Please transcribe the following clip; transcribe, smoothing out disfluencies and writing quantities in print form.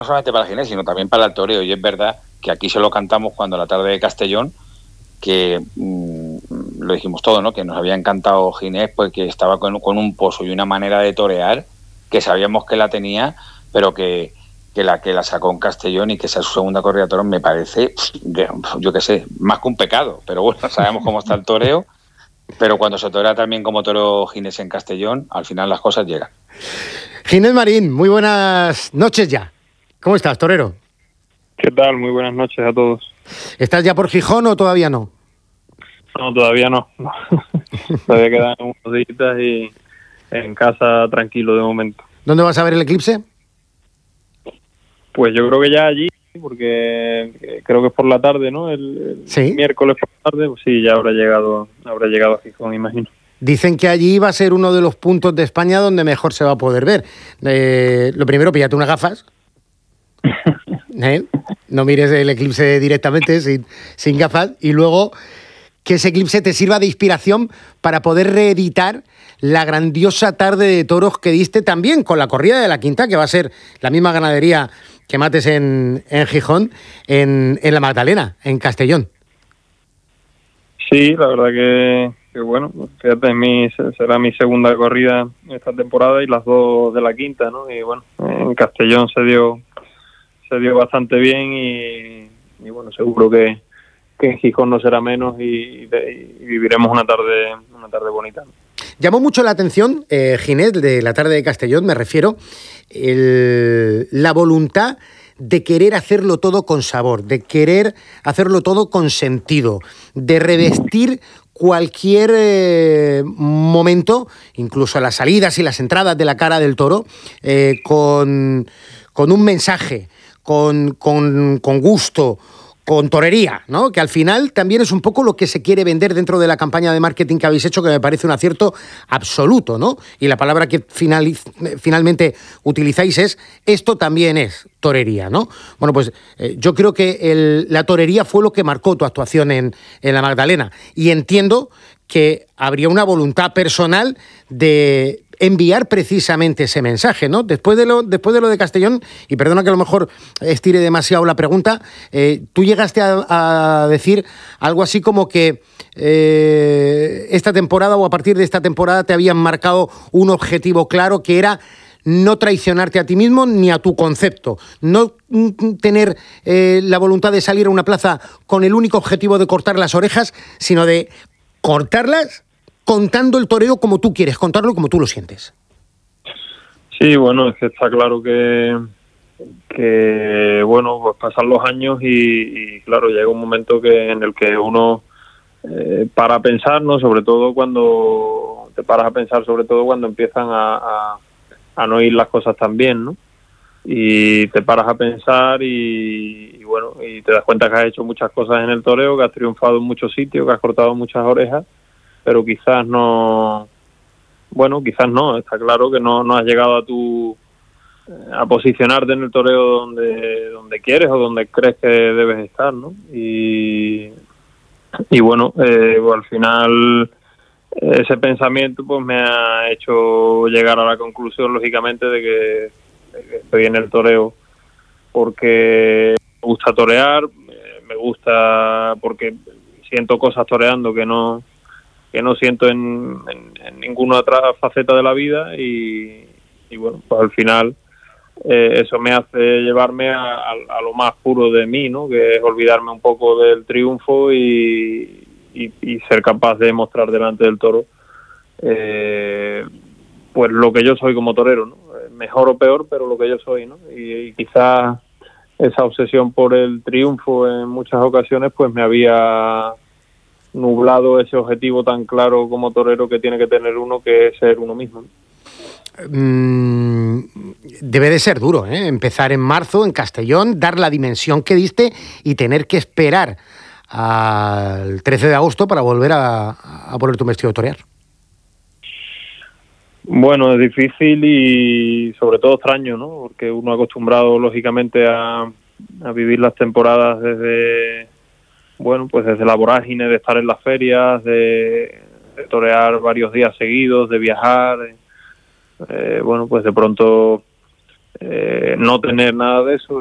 solamente para el Ginés, sino también para el toreo. Y es verdad que aquí se lo cantamos cuando la tarde de Castellón, que lo dijimos todo, ¿no? Que nos había encantado Ginés, pues que estaba con un pozo y una manera de torear que sabíamos que la tenía, pero que la sacó en Castellón y que esa es su segunda corrida de toros me parece, yo qué sé, más que un pecado. Pero bueno, sabemos cómo está el toreo, pero cuando se torea también como toro Ginés en Castellón, al final las cosas llegan. Ginés Marín, muy buenas noches ya. ¿Cómo estás, torero? ¿Qué tal? Muy buenas noches a todos. ¿Estás ya por Gijón o todavía no? No, todavía no. Todavía quedan unos días y en casa tranquilo de momento. ¿Dónde vas a ver el eclipse? Pues yo creo que ya allí, porque creo que es por la tarde, ¿no? El Sí. miércoles por la tarde, pues sí, ya habrá llegado a Gijón, imagino. Dicen que allí va a ser uno de los puntos de España donde mejor se va a poder ver. Lo primero, píllate unas gafas. No mires el eclipse directamente sin gafas. Y luego que ese eclipse te sirva de inspiración para poder reeditar la grandiosa tarde de toros que diste también con la corrida de la Quinta, que va a ser la misma ganadería que mates en Gijón, en la Magdalena, en Castellón. Sí, la verdad que bueno, fíjate, será mi segunda corrida esta temporada y las dos de la Quinta, ¿no? Y bueno, en Castellón se dio bastante bien y bueno, seguro que en Gijón no será menos y viviremos una tarde bonita, ¿no? Llamó mucho la atención, Ginés, de la tarde de Castellón, me refiero, la voluntad de querer hacerlo todo con sabor, de querer hacerlo todo con sentido, de revestir cualquier momento, incluso las salidas y las entradas de la cara del toro, con un mensaje, con gusto, con torería, ¿no? Que al final también es un poco lo que se quiere vender dentro de la campaña de marketing que habéis hecho, que me parece un acierto absoluto, ¿no? Y la palabra que finalmente utilizáis es, esto también es torería, ¿no? Bueno, pues yo creo que la torería fue lo que marcó tu actuación en la Magdalena, y entiendo que habría una voluntad personal de enviar precisamente ese mensaje, ¿no? Después de lo de Castellón, y perdona que a lo mejor estire demasiado la pregunta, tú llegaste a decir algo así como que esta temporada o a partir de esta temporada te habían marcado un objetivo claro, que era no traicionarte a ti mismo ni a tu concepto, no tener la voluntad de salir a una plaza con el único objetivo de cortar las orejas, sino de cortarlas contando el toreo como tú quieres contarlo, como tú lo sientes. Sí, bueno, es que está claro que bueno, pues pasan los años y claro, llega un momento en el que uno para pensar, ¿no? Sobre todo cuando te paras a pensar, sobre todo cuando empiezan a no ir las cosas tan bien, ¿no? Y te paras a pensar y bueno, y te das cuenta que has hecho muchas cosas en el toreo, que has triunfado en muchos sitios, que has cortado muchas orejas, pero quizás no, está claro que no has llegado a posicionarte en el toreo donde quieres o donde crees que debes estar, ¿no? Y bueno, al final ese pensamiento pues me ha hecho llegar a la conclusión, lógicamente, de que estoy en el toreo porque me gusta torear, me gusta porque siento cosas toreando que no siento en ninguna otra faceta de la vida y bueno, pues al final eso me hace llevarme a lo más puro de mí, ¿no? Que es olvidarme un poco del triunfo y ser capaz de mostrar delante del toro pues lo que yo soy como torero, ¿no? Mejor o peor, pero lo que yo soy, ¿no? Y quizás esa obsesión por el triunfo en muchas ocasiones pues me había nublado ese objetivo tan claro como torero que tiene que tener uno, que es ser uno mismo, ¿no? Debe de ser duro, ¿eh? Empezar en marzo en Castellón, dar la dimensión que diste y tener que esperar al 13 de agosto para volver a poner tu vestido de torear. Bueno, es difícil y sobre todo extraño, ¿no? Porque uno acostumbrado lógicamente a vivir las temporadas desde la vorágine de estar en las ferias, de torear varios días seguidos, de viajar. Bueno, pues de pronto no tener nada de eso